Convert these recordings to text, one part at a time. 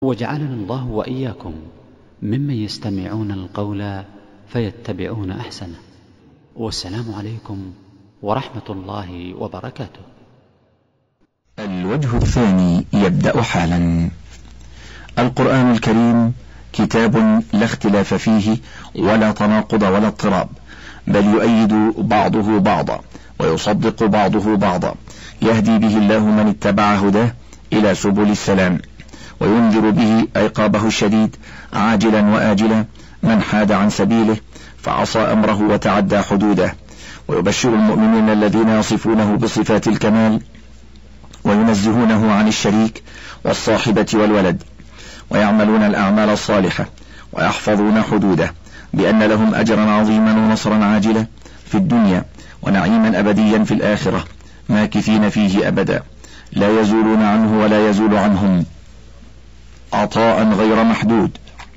وجعلنا الله وإياكم ممن يستمعون القول فيتبعون أحسنه. والسلام عليكم ورحمة الله وبركاته. الوجه الثاني يبدأ حالا. القرآن الكريم كتاب لا اختلاف فيه ولا تناقض ولا اضطراب، بل يؤيد بعضه بعضا ويصدق بعضه بعضا، يهدي به الله من اتبع هداه إلى سبل السلام، وينذر به عقابه الشديد عاجلا وآجلا من حاد عن سبيله فعصى أمره وتعدى حدوده، ويبشر المؤمنين الذين يصفونه بصفات الكمال وينزهونه عن الشريك والصاحبة والولد، ويعملون الأعمال الصالحة ويحفظون حدوده بأن لهم أجرا عظيما ونصرا عاجلا في الدنيا ونعيما أبديا في الآخرة ماكثين فيه أبدا، لا يزولون عنه ولا يزول عنهم عطاء غير محدود.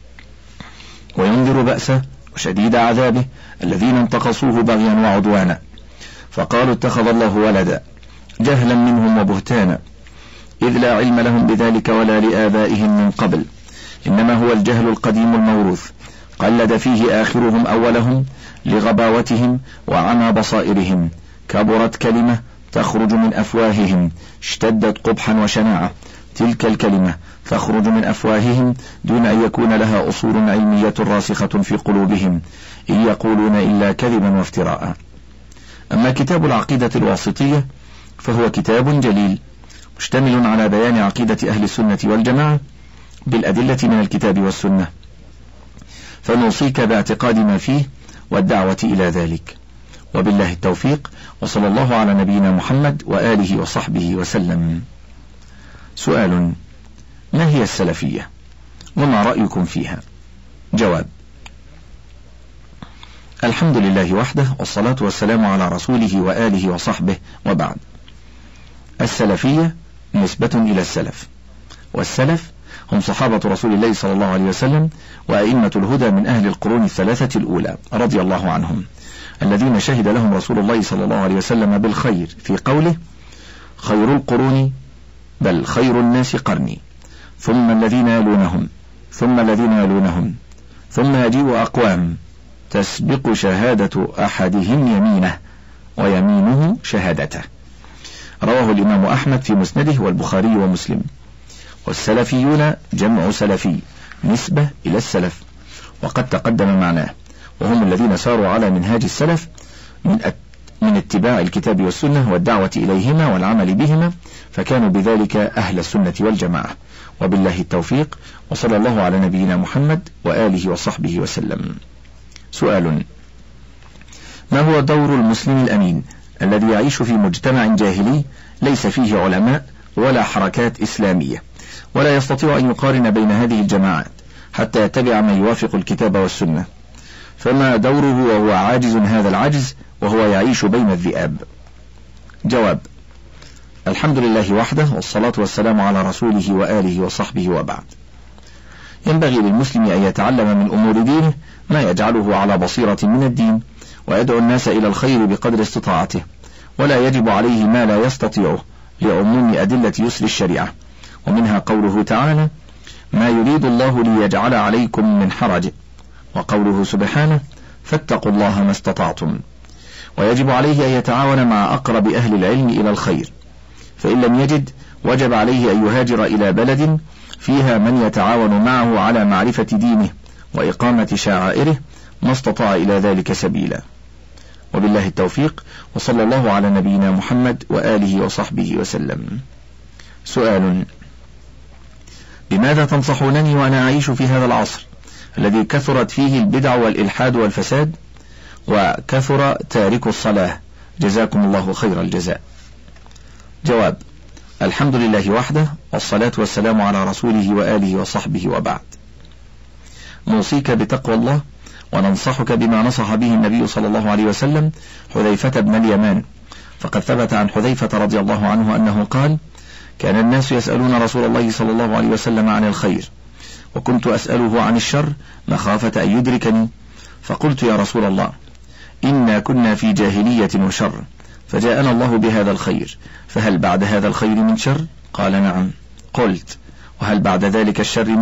وينذر بأسه وشديد عذابه الذين انتقصوه بغيا وعدوانا، فقالوا اتخذ الله ولدا، جهلا منهم وبهتانا، إذ لا علم لهم بذلك ولا لآبائهم من قبل، إنما هو الجهل القديم الموروث، قلد فيه آخرهم أولهم لغباوتهم وعمى بصائرهم، كبرت كلمة تخرج من أفواههم اشتدت قبحا وشناعة، تلك الكلمة تخرج من أفواههم دون أن يكون لها أصول علمية راسخة في قلوبهم، إن يقولون إلا كذبا وافتراء. أما كتاب العقيدة الواسطية فهو كتاب جليل مشتمل على بيان عقيدة أهل السنة والجماعة بالأدلة من الكتاب والسنة، فنوصيك باعتقاد ما فيه والدعوة إلى ذلك، وبالله التوفيق، وصلى الله على نبينا محمد وآله وصحبه وسلم. سؤال: ما هي السلفية وما رأيكم فيها؟ جواب: الحمد لله وحده، والصلاة والسلام على رسوله وآله وصحبه، وبعد. السلفية نسبة إلى السلف، والسلف هم صحابة رسول الله صلى الله عليه وسلم وأئمة الهدى من أهل القرون الثلاثة الأولى رضي الله عنهم، الذين شهد لهم رسول الله صلى الله عليه وسلم بالخير في قوله: خير القرون بل خير الناس قرني، ثم الذين يلونهم، ثم الذين يلونهم، ثم يجيء أقوام تسبق شهادة أحدهم يمينه ويمينه شهادته. رواه الإمام أحمد في مسنده والبخاري ومسلم. والسلفيون جمع سلفي نسبة إلى السلف، وقد تقدم معناه، وهم الذين ساروا على منهاج السلف من اتباع الكتاب والسنة والدعوة إليهما والعمل بهما، فكانوا بذلك أهل السنة والجماعة، وبالله التوفيق، وصلى الله على نبينا محمد وآله وصحبه وسلم. سؤال: ما هو دور المسلم الأمين الذي يعيش في مجتمع جاهلي ليس فيه علماء ولا حركات إسلامية، ولا يستطيع أن يقارن بين هذه الجماعات حتى يتبع ما يوافق الكتاب والسنة، فما دوره وهو عاجز هذا العجز وهو يعيش بين الذئاب؟ جواب: الحمد لله وحده، والصلاة والسلام على رسوله وآله وصحبه، وبعد. ينبغي للمسلم أن يتعلم من أمور دينه ما يجعله على بصيرة من الدين، ويدعو الناس إلى الخير بقدر استطاعته، ولا يجب عليه ما لا يستطيعه لعموم أدلة يسر الشريعة، ومنها قوله تعالى: ما يريد الله ليجعل عليكم من حرج، وقوله سبحانه: فاتقوا الله ما استطعتم. ويجب عليه أن يتعاون مع أقرب أهل العلم إلى الخير، فإن لم يجد وجب عليه أن يهاجر إلى بلد فيها من يتعاون معه على معرفة دينه وإقامة شعائره ما استطاع إلى ذلك سبيلا، وبالله التوفيق، وصلى الله على نبينا محمد وآله وصحبه وسلم. سؤال: بماذا تنصحونني وأنا أعيش في هذا العصر الذي كثرت فيه البدع والإلحاد والفساد وكثر تارك الصلاة، جزاكم الله خير الجزاء؟ جواب: الحمد لله وحده، والصلاة والسلام على رسوله وآله وصحبه، وبعد. نوصيك بتقوى الله، وننصحك بما نصح به النبي صلى الله عليه وسلم حذيفة بن اليمان، فقد ثبت عن حذيفة رضي الله عنه أنه قال: كان الناس يسألون رسول الله صلى الله عليه وسلم عن الخير، وكنت أسأله عن الشر مخافة أن يدركني، فقلت: يا رسول الله، إنا كنا في جاهلية وشر، فجاءنا الله بهذا الخير، فهل بعد هذا الخير من شر؟ قال: نعم. قلت: وهل بعد ذلك الشر